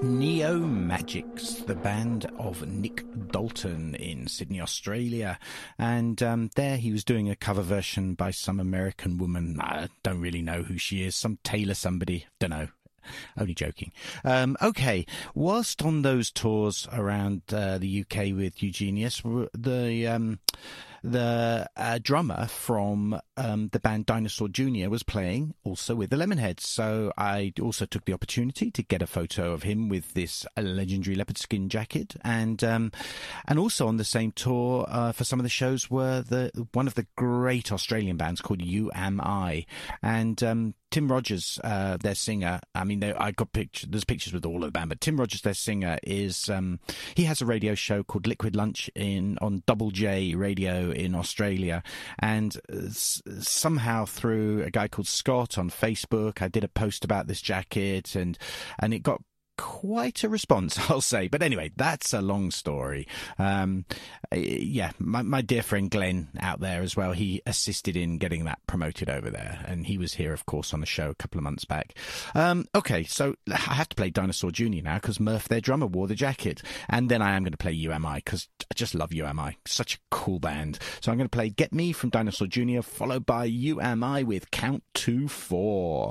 Neo Magics, the band of Nick Dalton in Sydney, Australia. And there he was doing a cover version by some American woman. I don't really know who she is. Some Taylor somebody. Don't know. Only joking. Okay, whilst on those tours around the UK with Eugenius, the drummer from the band Dinosaur Jr. was playing also with the Lemonheads. So I also took the opportunity to get a photo of him with this legendary leopard skin jacket, and also on the same tour for some of the shows were one of the great Australian bands called You Am I, and Tim Rogers, their singer. I mean, I got pictures. There's pictures with all of the band, but Tim Rogers, their singer, is he has a radio show called Liquid Lunch on Double J Radio in Australia, and somehow through a guy called Scott on Facebook, I did a post about this jacket, and it got quite a response, I'll say. But anyway, that's a long story. Yeah, my dear friend Glenn out there as well, he assisted in getting that promoted over there, and he was here, of course, on the show a couple of months back. Okay, so I have to play Dinosaur Jr. now because Murph, their drummer, wore the jacket, and then I am going to play UMI because I just love UMI. Such a cool band. So I'm going to play Get Me from Dinosaur Jr. followed by UMI with Count to 4.